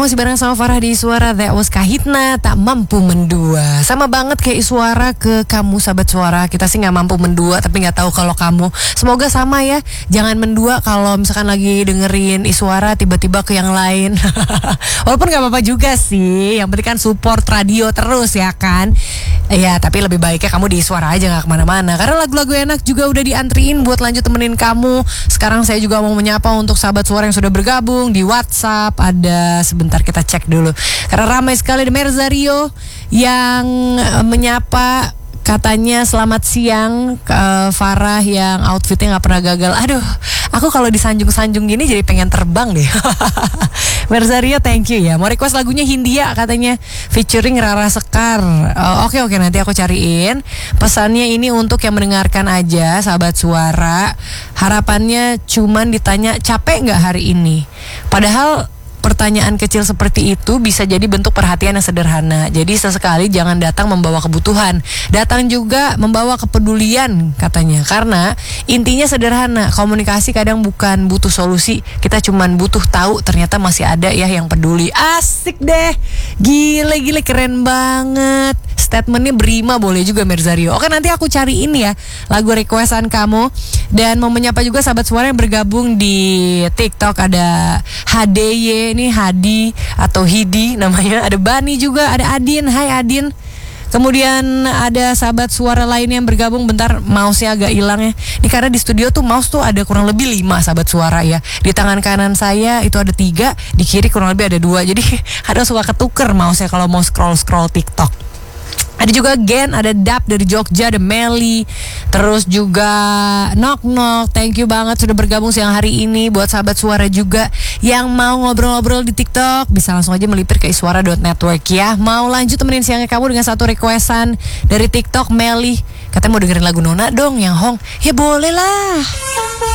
Kamu masih bareng sama Farah di Suara. That was Kahitna, Tak Mampu Mendua. Sama banget kayak Suara ke kamu sahabat Suara. Kita sih gak mampu mendua, tapi gak tahu kalau kamu. Semoga sama ya. Jangan mendua kalau misalkan lagi dengerin Suara tiba-tiba ke yang lain. Walaupun gak apa-apa juga sih. Yang penting kan support radio terus ya kan. Ya tapi lebih baiknya kamu di Suara aja, gak kemana-mana. Karena lagu-lagu enak juga udah diantriin buat lanjut temenin kamu. Sekarang saya juga mau menyapa untuk sahabat Suara yang sudah bergabung di WhatsApp. Ada sebentar kita cek dulu. Karena ramai sekali di Merzario yang menyapa, katanya selamat siang Farah yang outfitnya gak pernah gagal. Aduh, aku kalau disanjung-sanjung gini jadi pengen terbang deh. Merzario, thank you ya. Mau request lagunya Hindia katanya, featuring Rara Sekar. Oke, nanti aku cariin. Pesannya ini untuk yang mendengarkan aja, sahabat Suara. Harapannya cuman ditanya capek gak hari ini. Padahal pertanyaan kecil seperti itu bisa jadi bentuk perhatian yang sederhana. Jadi sesekali jangan datang membawa kebutuhan, datang juga membawa kepedulian katanya. Karena intinya sederhana, komunikasi kadang bukan butuh solusi, kita cuman butuh tahu ternyata masih ada ya yang peduli. Asik deh, gile keren banget. Statementnya berima boleh juga Merzario. Oke, nanti aku cariin ya lagu requestan kamu. Dan mau menyapa juga sahabat Suara yang bergabung di TikTok. Ada HDY, ini Hadi atau Hidi namanya. Ada Bani juga, ada Adin. Hai Adin. Kemudian ada sahabat Suara lainnya yang bergabung. Bentar, mouse-nya agak hilang ya. Ini karena di studio tuh mouse tuh ada kurang lebih 5 sahabat Suara ya. Di tangan kanan saya itu ada 3, di kiri kurang lebih ada 2. Jadi kadang suka ketuker mouse-nya kalau mau scroll TikTok. Ada juga Gen, ada Dap dari Jogja, ada Meli, terus juga Nok, thank you banget sudah bergabung siang hari ini. Buat sahabat Suara juga yang mau ngobrol-ngobrol di TikTok, bisa langsung aja melipir ke iswara.network ya. Mau lanjut temenin siangnya kamu dengan satu requestan dari TikTok. Meli katanya mau dengerin lagu Nona dong yang Hong. Ya boleh lah.